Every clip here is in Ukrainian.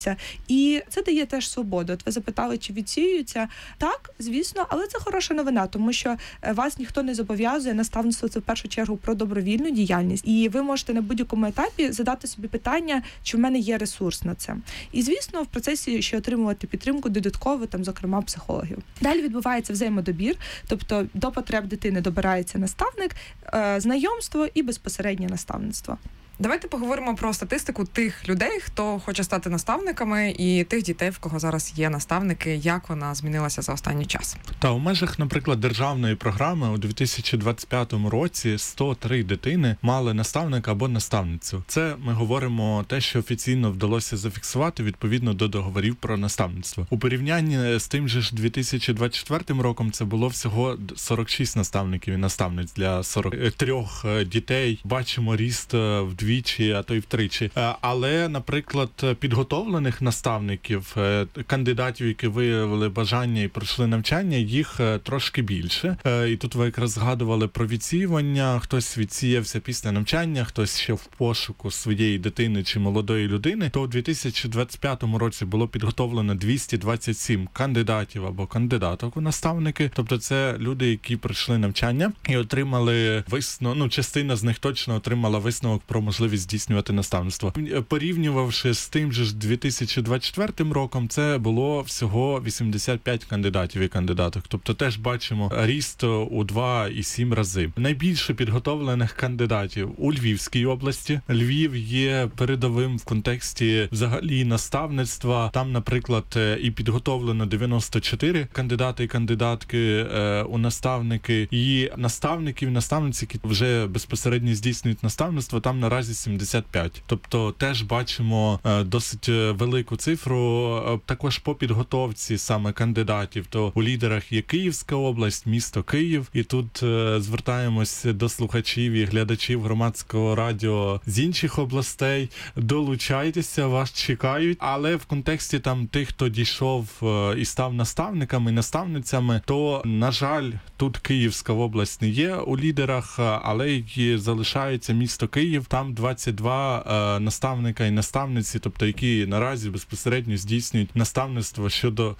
І це дає теж свободу. От ви запитали, чи відсіюються? Так, звісно, але це хороша новина, тому що вас ніхто не зобов'язує. Наставництво – це в першу чергу про добровільну діяльність. І ви можете на будь-якому етапі задати собі питання, чи в мене є ресурс на це. І, звісно, в процесі ще отримувати підтримку додатково, там, зокрема, психологів. Далі відбувається взаємодобір, тобто до потреб дитини добирається наставник, знайомство і безпосереднє наставництво. Давайте поговоримо про статистику тих людей, хто хоче стати наставниками, і тих дітей, в кого зараз є наставники, як вона змінилася за останній час. Та у межах, наприклад, державної програми у 2025 році 103 дитини мали наставника або наставницю. Це ми говоримо те, що офіційно вдалося зафіксувати відповідно до договорів про наставництво. У порівнянні з тим же ж 2024 роком це було всього 46 наставників і наставниць для 43 дітей. Бачимо ріст вдвічі, а то й втричі. Але, наприклад, підготовлених наставників, кандидатів, які виявили бажання і пройшли навчання, їх трошки більше. І тут ви якраз згадували про відсіювання. Хтось відсіявся після навчання, хтось ще в пошуку своєї дитини чи молодої людини. То у 2025 році було підготовлено 227 кандидатів або кандидаток у наставники. Тобто це люди, які пройшли навчання і отримали висновок, частина з них точно отримала висновок про можливість здійснювати наставництво. Порівнювавши з тим же ж 2024 роком, це було всього 85 кандидатів і кандидаток. Тобто теж бачимо ріст у 2,7 рази. Найбільше підготовлених кандидатів у Львівській області. Львів є передовим в контексті взагалі наставництва. Там, наприклад, і підготовлено 94 кандидати і кандидатки у наставники. І наставників, наставниці, які вже безпосередньо здійснюють наставництво, там наразі 75. Тобто теж бачимо досить велику цифру. Також по підготовці саме кандидатів, то у лідерах є Київська область, місто Київ. І тут звертаємось до слухачів і глядачів громадського радіо з інших областей. Долучайтеся, вас чекають. Але в контексті там тих, хто дійшов і став наставниками, наставницями, то, на жаль, тут Київська область не є у лідерах, але й залишається місто Київ. Там 22 наставника і наставниці, тобто які наразі безпосередньо здійснюють наставництво щодо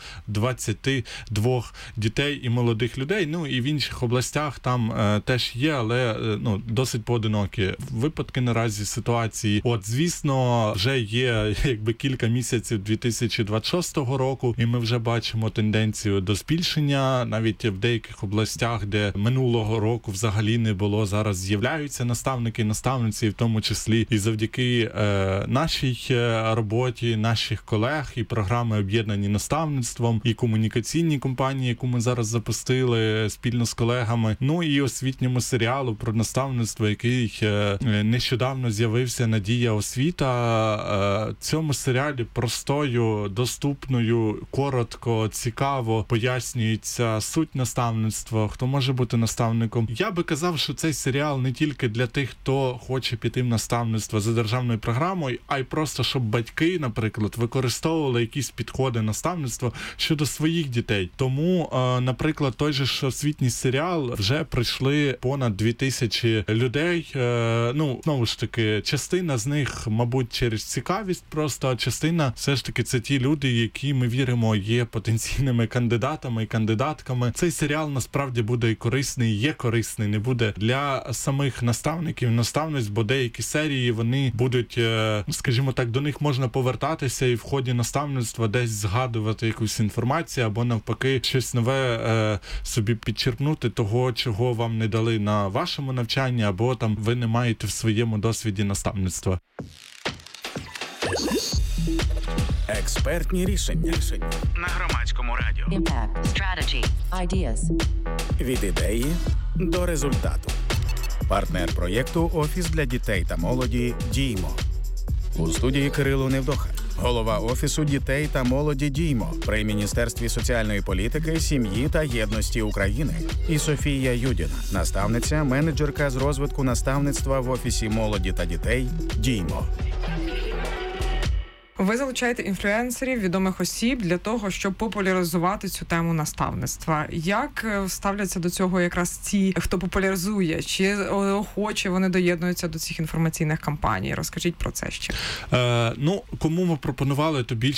22 дітей і молодих людей. Ну і в інших областях там теж є, але досить поодинокі випадки наразі ситуації. От, звісно, вже є якби кілька місяців 2026 року, і ми вже бачимо тенденцію до збільшення. Навіть в деяких областях, де минулого року взагалі не було, зараз з'являються наставники і наставниці, в тому числі і завдяки нашій роботі, наших колег, і програми об'єднані наставництвом, і комунікаційній компанії, яку ми зараз запустили спільно з колегами, ну і освітньому серіалу про наставництво, який нещодавно з'явився «Надія освіта». Цьому серіалі простою, доступною, коротко, цікаво пояснюється суть наставництва, хто може бути наставником. Я би казав, що цей серіал не тільки для тих, хто хоче піти в наставництво за державною програмою, а й просто, щоб батьки, наприклад, використовували якісь підходи наставництва щодо своїх дітей. Тому, наприклад, той же ж освітній серіал вже прийшли понад 2000 людей. Знову ж таки, частина з них, мабуть, через цікавість просто, а частина все ж таки це ті люди, які, ми віримо, є потенційними кандидатами і кандидатками. Цей серіал насправді буде і корисний, є корисний, не буде для самих наставників, наставниць, бо деякі серії, вони будуть, скажімо так, до них можна повертатися і в ході наставництва десь згадувати якусь інформацію, або навпаки щось нове собі підчерпнути того, чого вам не дали на вашому навчанні, або там ви не маєте в своєму досвіді наставництва. Експертні рішення на Громадському радіо. Impact. Strategy. Ideas. Від ідеї до результату. Партнер проєкту «Офіс для дітей та молоді» «Діймо». У студії Кирило Невдоха, голова Офісу дітей та молоді «Діймо» при Міністерстві соціальної політики, сім'ї та єдності України. І Софія Юдіна, наставниця, менеджерка з розвитку наставництва в Офісі молоді та дітей «Діймо». Ви залучаєте інфлюенсерів, відомих осіб для того, щоб популяризувати цю тему наставництва. Як ставляться до цього якраз ці, хто популяризує? Чи охоче вони доєднуються до цих інформаційних кампаній? Розкажіть про це ще. Кому ми пропонували, то більше